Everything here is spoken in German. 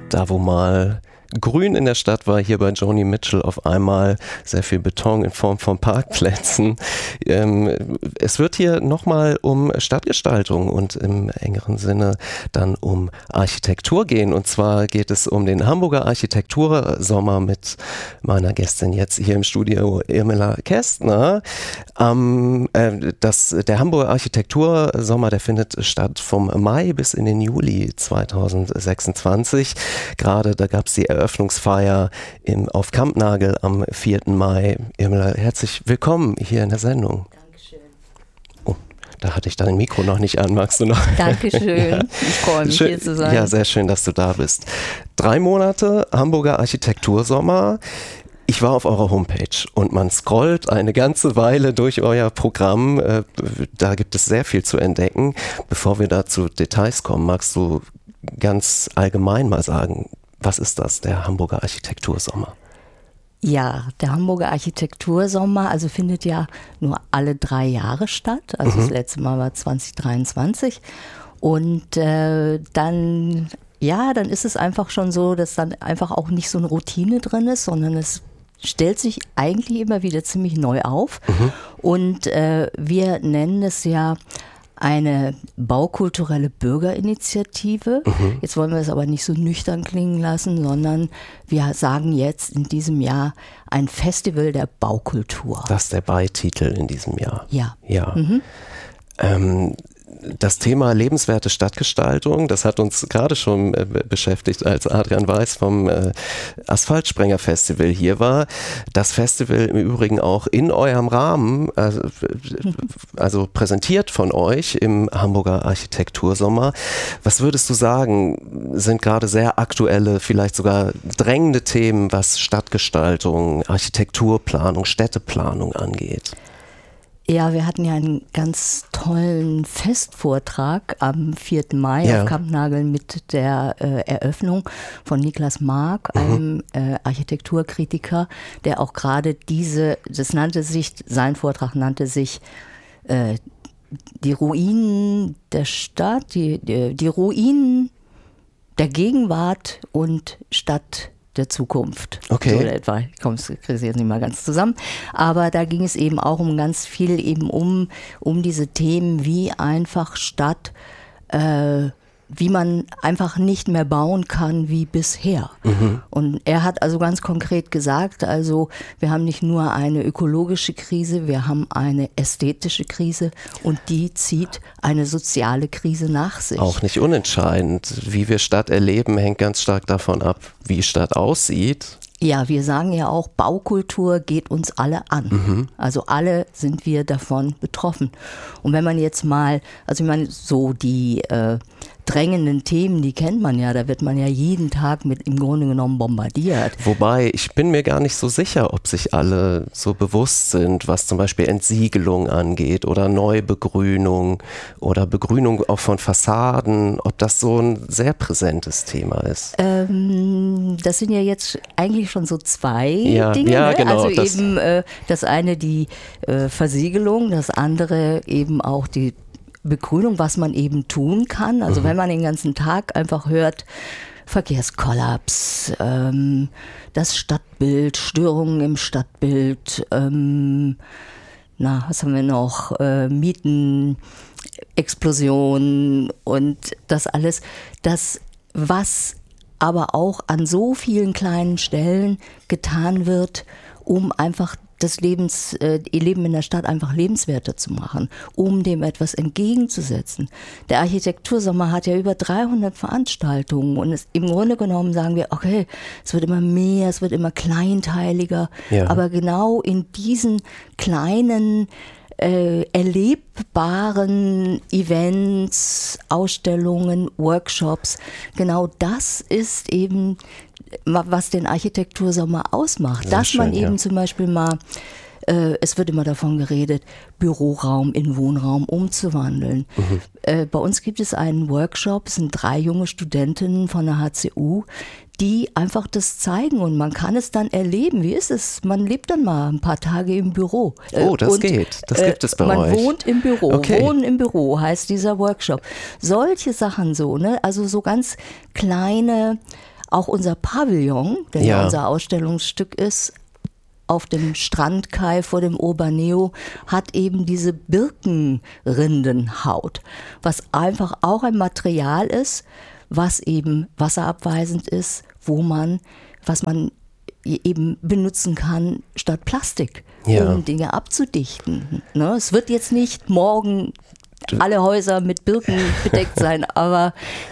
Da, wo mal grün in der Stadt war, hier bei Joni Mitchell auf einmal sehr viel Beton in Form von Parkplätzen. Es wird hier nochmal um Stadtgestaltung und im engeren Sinne dann um Architektur gehen. Und zwar geht es um den Hamburger Architektursommer mit meiner Gästin jetzt hier im Studio, Irmela Kästner. Der Hamburger Architektursommer, der findet statt vom Mai bis in den Juli 2026. Gerade da gab es die Eröffnungsfeier auf Kampnagel am 4. Mai. Irmela, herzlich willkommen hier in der Sendung. Dankeschön. Oh, da hatte ich dein Mikro noch nicht an. Magst du noch? Dankeschön. Ja. Ich freue mich, hier zu sein. Ja, sehr schön, dass du da bist. 3 Monate Hamburger Architektursommer. Ich war auf eurer Homepage und man scrollt eine ganze Weile durch euer Programm. Da gibt es sehr viel zu entdecken. Bevor wir da zu Details kommen, magst du ganz allgemein mal sagen, was ist das, der Hamburger Architektursommer? Ja, der Hamburger Architektursommer, also findet ja nur alle 3 Jahre statt. Also das letzte Mal war 2023. Und dann ist es einfach schon so, dass dann einfach auch nicht so eine Routine drin ist, sondern es stellt sich eigentlich immer wieder ziemlich neu auf. Und wir nennen es ja eine baukulturelle Bürgerinitiative. Jetzt wollen wir es aber nicht so nüchtern klingen lassen, sondern wir sagen jetzt in diesem Jahr ein Festival der Baukultur. Das ist der Beititel in diesem Jahr. Ja. Das Thema lebenswerte Stadtgestaltung, das hat uns gerade schon beschäftigt, als Adrian Weiß vom Asphaltsprenger-Festival hier war. Das Festival im Übrigen auch in eurem Rahmen, also präsentiert von euch im Hamburger Architektursommer. Was würdest du sagen, sind gerade sehr aktuelle, vielleicht sogar drängende Themen, was Stadtgestaltung, Architekturplanung, Städteplanung angeht? Ja, wir hatten ja einen ganz tollen Festvortrag am 4. Mai auf Kampnagel mit der Eröffnung von Niklas Mark, einem Architekturkritiker, der auch gerade sein Vortrag nannte sich die Ruinen der Stadt, die Ruinen der Gegenwart und Stadt der Zukunft. Okay. So etwa. Ich kriege jetzt nicht mal ganz zusammen. Aber da ging es eben auch um ganz viel eben um diese Themen, wie einfach Stadt, wie man einfach nicht mehr bauen kann wie bisher. Und er hat also ganz konkret gesagt, also wir haben nicht nur eine ökologische Krise, wir haben eine ästhetische Krise und die zieht eine soziale Krise nach sich. Auch nicht unentscheidend. Wie wir Stadt erleben, hängt ganz stark davon ab, wie Stadt aussieht. Ja, wir sagen ja auch, Baukultur geht uns alle an. Also alle sind wir davon betroffen. Und wenn man jetzt mal, also ich meine, so die drängenden Themen, die kennt man ja, da wird man ja jeden Tag mit im Grunde genommen bombardiert. Wobei, ich bin mir gar nicht so sicher, ob sich alle so bewusst sind, was zum Beispiel Entsiegelung angeht oder Neubegrünung oder Begrünung auch von Fassaden, ob das so ein sehr präsentes Thema ist. Das sind ja jetzt eigentlich schon so 2 Dinge. Ja, ne? genau. Also eben das eine die Versiegelung, das andere eben auch die Begrünung, was man eben tun kann. Also wenn man den ganzen Tag einfach hört, Verkehrskollaps, das Stadtbild, Störungen im Stadtbild, was haben wir noch, Mietenexplosion und das alles, das was aber auch an so vielen kleinen Stellen getan wird, um einfach das Leben in der Stadt einfach lebenswerter zu machen, um dem etwas entgegenzusetzen. Der Architektursommer hat ja über 300 Veranstaltungen und im Grunde genommen sagen wir, okay, es wird immer mehr, es wird immer kleinteiliger, aber genau in diesen kleinen erlebbaren Events, Ausstellungen, Workshops, genau das ist eben, was den Architektursommer ausmacht. Sehr dass schön, man eben zum Beispiel mal, es wird immer davon geredet, Büroraum in Wohnraum umzuwandeln. Bei uns gibt es einen Workshop, es sind 3 junge Studentinnen von der HCU, die einfach das zeigen und man kann es dann erleben. Wie ist es? Man lebt dann mal ein paar Tage im Büro. Oh, das geht. Das gibt es bei euch. Man wohnt im Büro. Okay. Wohnen im Büro heißt dieser Workshop. Solche Sachen so, ne? Also so ganz kleine Auch unser Pavillon, der ja unser Ausstellungsstück ist, auf dem Strandkai vor dem Urbaneo, hat eben diese Birkenrindenhaut, was einfach auch ein Material ist, was eben wasserabweisend ist, was man eben benutzen kann statt Plastik, um Dinge abzudichten. Ne? Es wird jetzt nicht morgen alle Häuser mit Birken bedeckt sein, aber